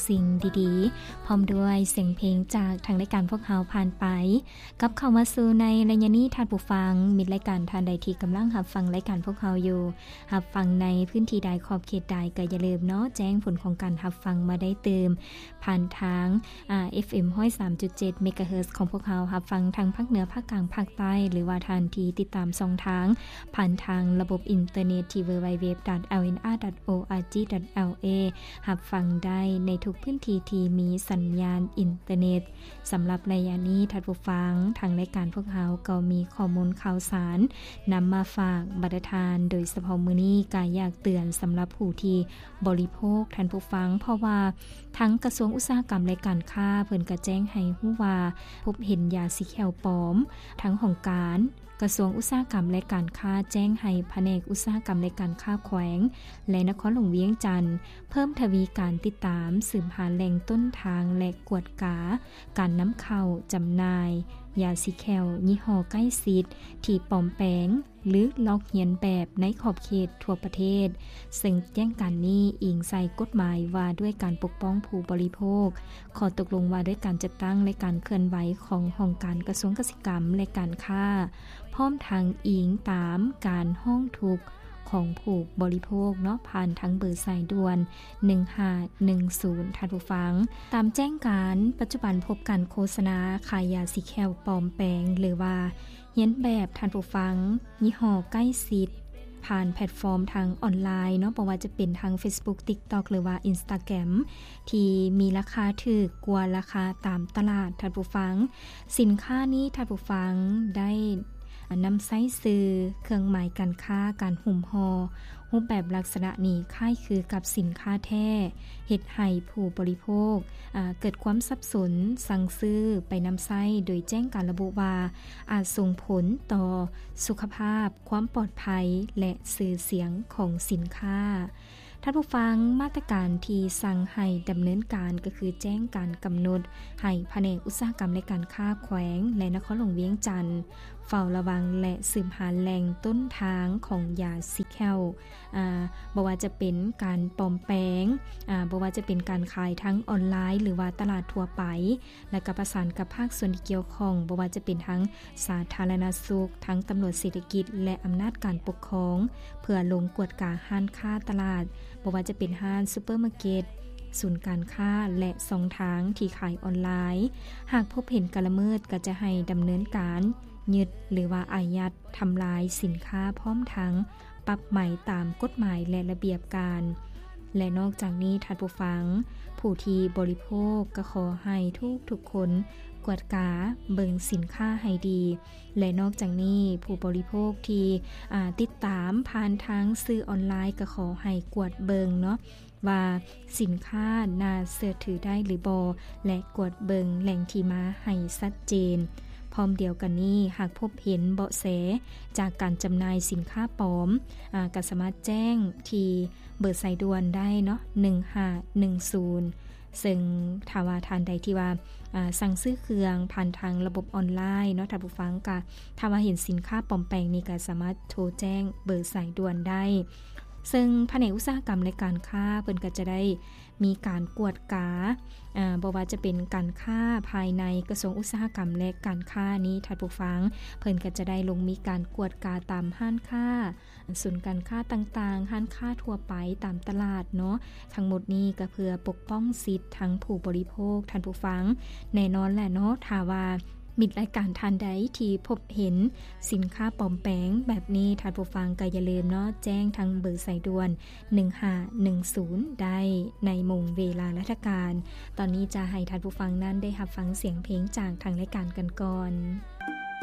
สิ่งดีๆพร้อมด้วยเสียงเพลงจากทางรายการพวกเฮาผ่านไปกับเข้ามาสู่ในระยะนี้ท่านผู้ฟังมิตรรายการท่านใดที่กำลังรับฟังรายการพวกเฮาอยู่รับฟังในพื้นที่ใดขอบเขตใดก็อย่าลืมเนาะแจ้งผลของการรับฟังมาได้เติมผ่านทาง FM 103.7 เมกะเฮิรตซ์ของพวกเฮารับฟังทางภาคเหนือภาคกลางภาคใต้หรือว่าท่านที่ติดตามช่องทางผ่านทางระบบอินเทอร์เน็ตที่ www.lnr.org.la รับฟังได้ในทุกพื้นที่ที่มีสัญญาณอินเทอร์เน็ตสำหรับระยะนี้ท่านผู้ฟังทางรายการพวกเฮาก็มีข้อมูลข่าวสารนำมาฝากบรรทานโดยเฉพาะมื้อนี้ก็อยากเตือนสำหรับผู้ที่บริโภคท่านผู้ฟังเพราะว่าทั้งกระทรวงอุตสาหกรรมและการค้าเพิ่นก็แจ้งให้ฮู้ว่าพบเห็นยาสีแคลปลอมทั้งของการกระทรวงอุตสาหกรรมและการค้าแจ้งให้แผนกอุตสาหกรรมและการค้าแขวงและนครหลวงเวียงจันทน์เพิ่มทวีการติดตามสืบหาแหล่งต้นทางและกวดกาการนำเข้าจำหน่ายยาสีแคลยี่ห้อใกล้ชิดที่ปลอมแปลงหรือลอกเลียนแบบในขอบเขตทั่วประเทศซึ่งแจ้งการนี้อิงใส่กฎหมายว่าด้วยการปกป้องผู้บริโภคขอตกลงว่าด้วยการจัดตั้งและการเคลื่อนไหวของห้องการกระทรวงเกษตรกรรมและการค้าพร้อมทางอิงตามการห้องทุกข์ของผู้บริโภคเนาะผ่านทั้งเบอร์สายด่วน1510ท่านผู้ฟังตามแจ้งการปัจจุบันพบการโฆษณาขายยาสีแคลปลอมแปลงหรือว่าเลียนแบบท่านผู้ฟังยี่ห้อใกล้ชิดผ่านแพลตฟอร์มทางออนไลน์เนาะบ่ว่าจะเป็นทาง Facebook TikTok หรือว่า Instagram ที่มีราคาถูกกว่าราคาตามตลาดท่านผู้ฟังสินค้านี้ท่านผู้ฟังได้นำใช้ซื้อเครื่องหมายการค้าการหุ่มห่อรูปแบบลักษณะนี้คล้ายคือกับสินค้าแท้เฮ็ดให้ผู้บริโภคเกิดความสับสนสั่งซื้อไปนำใช้โดยแจ้งการระบุว่าอาจส่งผลต่อสุขภาพความปลอดภัยและชื่อเสียงของสินค้าท่านผู้ฟังมาตรการที่สั่งให้ดำเนินการก็คือแจ้งการกำหนดให้แผนกอุตสาหกรรมและการค้าแขวงและนครหลวงเวียงจันทน์เฝ้าระวังและสืบหาแหล่งต้นทางของยาสีแคลบ่ว่าจะเป็นการปลอมแปลงบ่ว่าจะเป็นการขายทั้งออนไลน์หรือว่าตลาดทั่วไปและก็ประสานกับภาคส่วนที่เกี่ยวข้องบ่ว่าจะเป็นทั้งสาธารณสุขทั้งตำรวจเศรษฐกิจและอำนาจการปกครองเพื่อลงกวดกาห้านค้าตลาดบ่ว่าจะเป็นห้านซุปเปอร์มาร์เก็ตศูนย์การค้าและช่องทางที่ขายออนไลน์หากพบเห็นการละเมิดก็จะให้ดำเนินการยึดหรือว่าอายัดทำลายสินค้าพร้อมทั้งปรับใหม่ตามกฎหมายและระเบียบการและนอกจากนี้ท่านผู้ฟังผู้ที่บริโภคก็ขอให้ทุกคนกวดกาเบิ่งสินค้าให้ดีและนอกจากนี้ผู้บริโภคที่ติดตามผ่านทางสื่อออนไลน์ก็ขอให้กวดเบิ่งเนาะว่าสินค้าน่าเชื่อถือได้หรือบ่และกวดเบิ่งแหล่งที่มาให้ชัดเจนพร้อมเดียวกันนี้หากพบเห็นเบาะแสจากการจำหน่ายสินค้าปลอมก็สามารถแจ้งที่เบอร์สายด่วนได้เนาะ1510ซึ่งถ้าว่าทานใดที่ว่าสั่งซื้อเครื่องผ่านทางระบบออนไลน์เนาะท่านผู้ฟังก็ถ้าว่าเห็นสินค้าปลอมแปลงนี่ก็สามารถโทรแจ้งเบอร์สายด่วนได้ซึ่งแผนกอุตสาหกรรมและการค้าเพิ่นก็จะได้มีการกวดกาบ่ว่าจะเป็นการค้าภายในกระทรวงอุตสาหกรรมและการค้านี้ท่านผู้ฟังเพิ่นก็จะได้ลงมีการกวดกาตามห้านค้าศูนย์การค้าต่างๆห้านค้าทั่วไปตามตลาดเนาะทั้งหมดนี้ก็เพื่อปกป้องสิทธิ์ทั้งผู้บริโภคท่านผู้ฟังแน่นอนแหละเนาะถ้าว่ามิตรรายการทานใดที่พบเห็นสินค้าปลอมแปลงแบบนี้ท่านผู้ฟังก็อย่าลืมเนาะแจ้งทางเบอร์สายด่วน1510ได้ในโมงเวลาราชการตอนนี้จะให้ท่านผู้ฟังนั้นได้รับฟังเสียงเพลงจากทางรายการกันก่อน